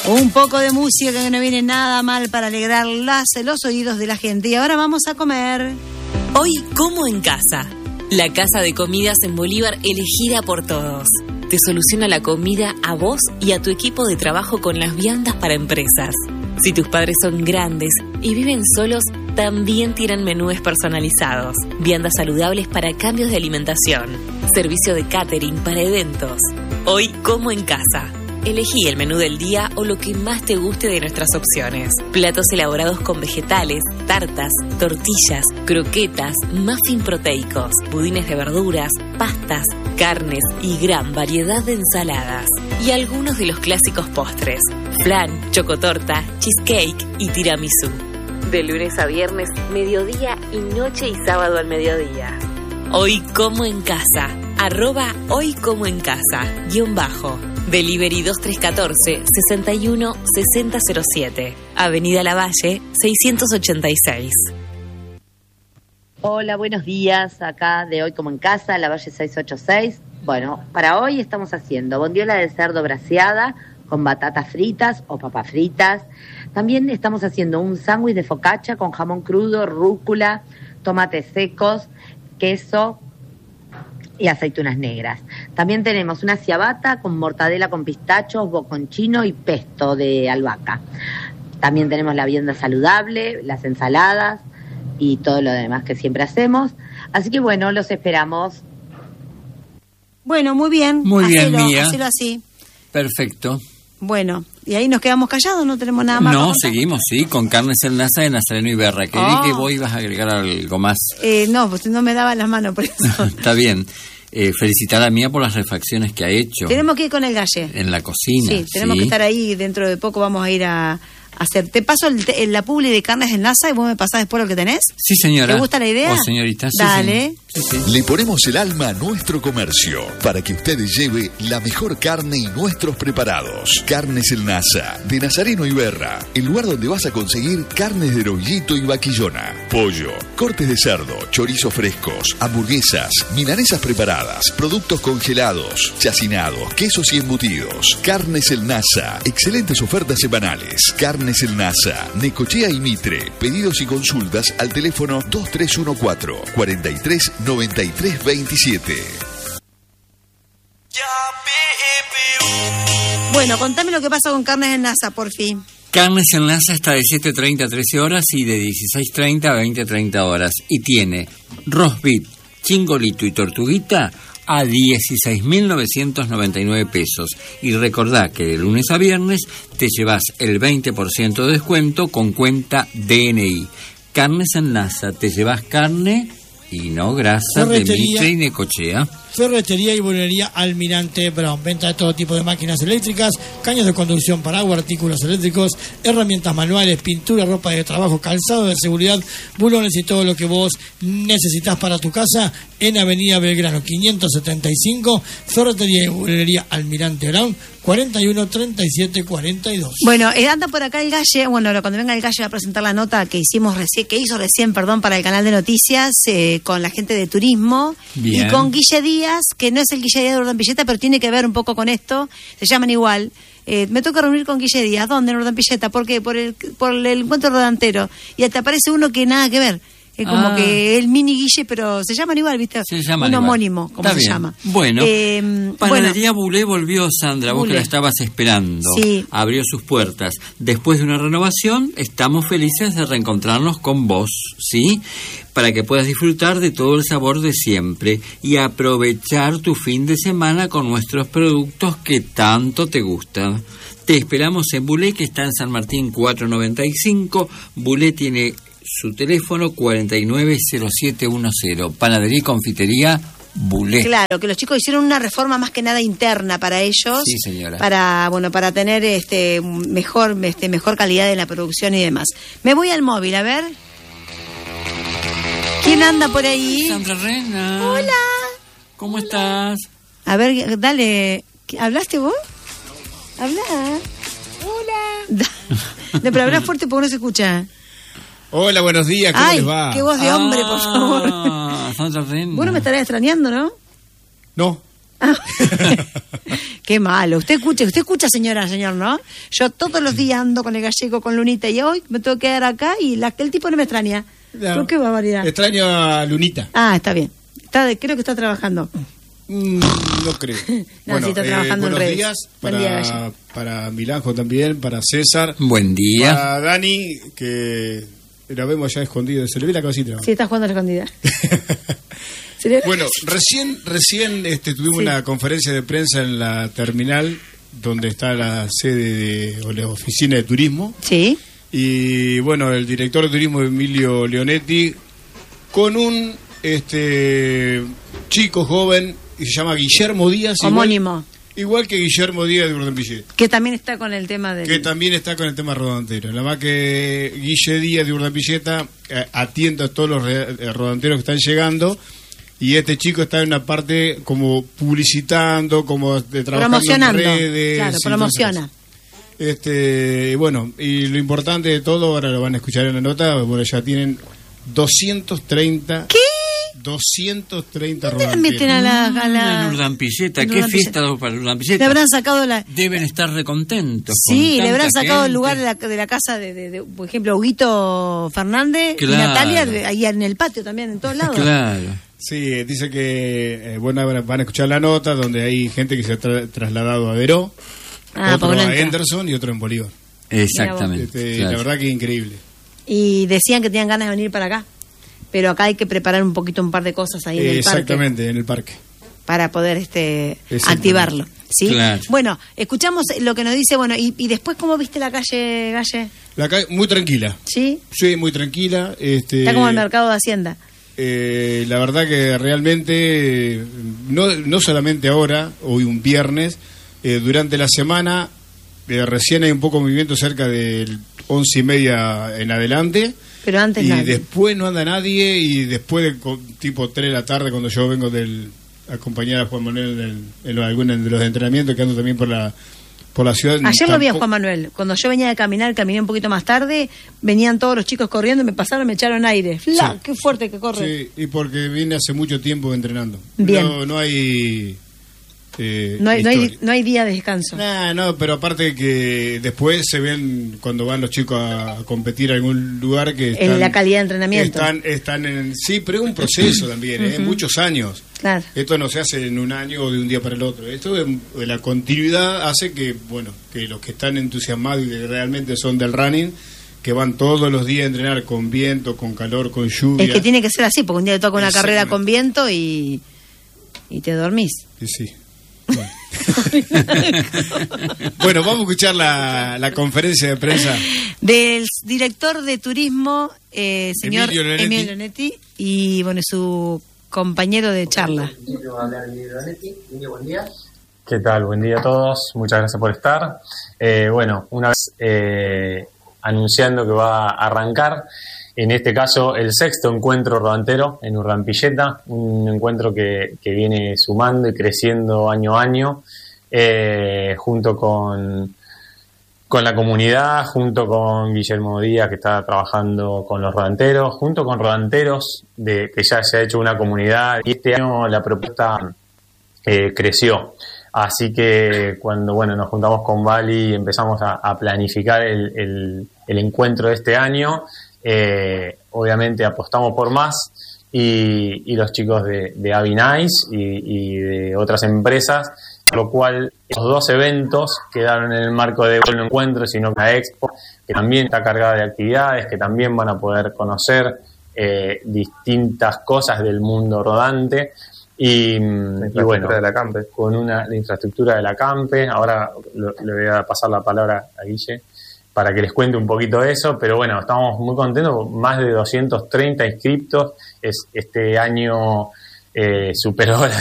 Un poco de música que no viene nada mal para alegrar los oídos de la gente. Y ahora vamos a comer. Hoy como en casa. La casa de comidas en Bolívar elegida por todos. Te soluciona la comida a vos y a tu equipo de trabajo con las viandas para empresas. Si tus padres son grandes y viven solos, también tienen menúes personalizados. Viandas saludables para cambios de alimentación. Servicio de catering para eventos. Hoy como en casa. Elegí el menú del día o lo que más te guste de nuestras opciones. Platos elaborados con vegetales, tartas, tortillas, croquetas, muffin proteicos, budines de verduras, pastas, carnes y gran variedad de ensaladas. Y algunos de los clásicos postres: flan, chocotorta, cheesecake y tiramisú. De lunes a viernes, mediodía y noche y sábado al mediodía. Hoy como en casa. @hoy como en casa _ Delivery 2314-61-6007. Avenida Lavalle, 686. Hola, buenos días. Acá de Hoy como en casa, Lavalle 686. Bueno, para hoy estamos haciendo bondiola de cerdo braseada con batatas fritas o papas fritas. También estamos haciendo un sándwich de focaccia con jamón crudo, rúcula, tomates secos, queso y aceitunas negras. También tenemos una ciabatta con mortadela con pistachos, boconchino y pesto de albahaca. También tenemos la vianda saludable, las ensaladas y todo lo demás que siempre hacemos. Así que bueno, los esperamos. Bueno, muy bien. Muy bien, Mía. Hacelo así. Perfecto. Bueno, y ahí nos quedamos callados, no tenemos nada más. No, seguimos, sí, con carnes en Nasa de Nazareno Iberra. Querí que vos ibas a agregar algo más. No, pues no me daba las manos por eso. Está bien. Felicitar a Mía por las refacciones que ha hecho. Tenemos que ir con el Galle. En la cocina. Sí, tenemos que estar ahí. Dentro de poco vamos a ir a hacer. Te paso la publi de carnes en Nasa y vos me pasás después lo que tenés. Sí, señora. ¿Te gusta la idea? Señorita. Sí, dale. Sí. Le ponemos el alma a nuestro comercio para que usted lleve la mejor carne y nuestros preparados. Carnes El Nasa, de Nazareno Iberra, el lugar donde vas a conseguir carnes de novillito y vaquillona, pollo, cortes de cerdo, chorizos frescos, hamburguesas, milanesas preparadas, productos congelados, chacinados, quesos y embutidos. Carnes El Nasa, excelentes ofertas semanales. Carnes El Nasa, Necochea y Mitre. Pedidos y consultas al teléfono 2314 43 93 27. Bueno, contame lo que pasa con carnes en Nasa, por fin. Carnes en Nasa está de 7:30 a 13 horas y de 16:30 a 20:30 horas. Y tiene roast beef, chingolito y tortuguita a 16.999 pesos. Y recordá que de lunes a viernes te llevas el 20% de descuento con cuenta DNI. Carnes en Nasa, te llevas carne y no grasa de Mitre y Necochea. Ferretería y bolería Almirante Brown. Venta de todo tipo de máquinas eléctricas, caños de conducción para agua, artículos eléctricos, herramientas manuales, pintura, ropa de trabajo, calzado de seguridad, bulones y todo lo que vos necesitas para tu casa en Avenida Belgrano 575. Ferretería y bolería Almirante Brown, 41 37 42. Bueno, anda por acá el Galle. Bueno, cuando venga el Galle va a presentar la nota que hizo recién para el canal de noticias con la gente de turismo. Bien. Y con Guille Díaz, que no es el Guille Díaz de Urdanpilleta, pero tiene que ver un poco con esto. Se llaman igual. Me toca reunir con Guille Díaz. ¿Dónde? En Urdanpilleta. ¿Por qué? Por el encuentro rodantero. Y te aparece uno que nada que ver. Como que el mini Guille, pero se llaman igual, ¿viste? Se llaman un igual. Homónimo, como Está se bien. llama. Bueno, Panadería Bulé volvió, Sandra, vos Bulé. que la estabas esperando. Sí. Abrió sus puertas. Después de una renovación, estamos felices de reencontrarnos con vos, ¿sí? Para que puedas disfrutar de todo el sabor de siempre y aprovechar tu fin de semana con nuestros productos que tanto te gustan. Te esperamos en Bulé, que está en San Martín 495. Bulé tiene su teléfono 490710. Panadería y confitería Bulé. Claro, que los chicos hicieron una reforma más que nada interna para ellos. Sí, señora. Para tener mejor calidad de la producción y demás. Me voy al móvil, a ver. ¿Quién anda por ahí? Sandra Rena. Hola. ¿Cómo estás? A ver, dale. ¿Hablaste vos? Habla. Hola. No, pero habla fuerte porque no se escucha. Hola, buenos días, ¿cómo les va? Qué voz de hombre, por favor. Sandra Rena. Vos no me estarás extrañando, ¿no? No. Qué malo. Usted escucha, señor, ¿no? Yo todos los días ando con el gallego, con Lunita, y hoy me tengo que quedar acá y el tipo no me extraña. No, ¿Qué barbaridad? Extraño a Lunita. Ah, está bien. Creo que está trabajando. No creo. No, sí está trabajando en redes. Buenos días para Milanjo también, para César. Buen día. Para Dani, que la vemos ya escondida. Se le ve la cosita. Sí, está jugando a la escondida. Bueno, recién tuvimos una conferencia de prensa en la terminal, donde está la sede o la oficina de turismo. Sí. Y bueno, el director de turismo, Emilio Leonetti, con un chico joven, y se llama Guillermo Díaz. Homónimo. Igual que Guillermo Díaz de Urdampilleta. Que también está con el tema rodantero. La más que Guille Díaz de Urdampilleta atiende a todos los rodanteros que están llegando. Y este chico está en una parte como publicitando, como trabajando en redes. Claro, promociona. Bueno, y lo importante de todo, ahora lo van a escuchar en la nota, bueno, ya tienen 230... ¿Qué? 230 rodanteros. Meten a la en Urdampilleta. ¿Qué fiesta para Urdampilleta? Le habrán sacado Deben estar recontentos. Sí, le habrán sacado el lugar de la casa de por ejemplo, Huguito Fernández, claro. Y Natalia, ahí en el patio también, en todos lados. Claro. Sí, dice que van a escuchar la nota donde hay gente que se ha trasladado a Veró, otro a Henderson y otro en Bolívar. Exactamente. Claro. La verdad que es increíble. Y decían que tenían ganas de venir para acá, pero acá hay que preparar un par de cosas ahí en el parque. Exactamente, en el parque. Para poder activarlo. ¿Sí? Claro. Bueno, escuchamos lo que nos dice, bueno, y después, ¿cómo viste la calle, Galle? La calle, muy tranquila. ¿Sí? Sí, muy tranquila. Está como el mercado de Hacienda. La verdad que realmente, no solamente ahora, hoy un viernes, durante la semana, recién hay un poco de movimiento cerca del 11:30 en adelante. Pero antes y después no anda nadie, y después de tipo 3 de la tarde, cuando yo vengo acompañar a Juan Manuel en algunos de los entrenamientos, que ando también por la ciudad. Ayer lo vi a Juan Manuel, cuando yo venía de caminar, caminé un poquito más tarde, venían todos los chicos corriendo, me pasaron, me echaron aire. Sí. ¡Qué fuerte que corre! Sí, y porque vine hace mucho tiempo entrenando. Bien. No hay... no hay día de descanso. No, pero aparte que después se ven cuando van los chicos a competir a algún lugar que están, en la calidad de entrenamiento están sí, pero es un proceso también, muchos años. Claro. Esto no se hace en un año o de un día para el otro. Esto de la continuidad hace que los que están entusiasmados y que realmente son del running, que van todos los días a entrenar con viento, con calor, con lluvia. Es que tiene que ser así, porque un día te toca una carrera con viento y te dormís. Sí. Bueno, vamos a escuchar la conferencia de prensa del director de turismo, señor Emilio Leonetti, y bueno, su compañero de charla. ¿Qué tal? Buen día a todos, muchas gracias por estar. Bueno, una vez anunciando que va a arrancar, en este caso, el 6º encuentro rodantero en Urdampilleta, un encuentro que viene sumando y creciendo año a año, junto con la comunidad, junto con Guillermo Díaz, que está trabajando con los rodanteros, junto con rodanteros que ya se ha hecho una comunidad, y este año la propuesta creció. Así que cuando nos juntamos con Vali y empezamos a planificar el encuentro de este año, obviamente apostamos por más, y los chicos de Avinice y de otras empresas, por lo cual los 2 eventos quedaron en el marco de un encuentro, sino que la Expo, que también está cargada de actividades, que también van a poder conocer distintas cosas del mundo rodante, y bueno, de la Campe. Con la infraestructura de la Campe. Ahora le voy a pasar la palabra a Guille para que les cuente un poquito de eso, pero bueno, estamos muy contentos, más de 230 inscriptos, este año superó las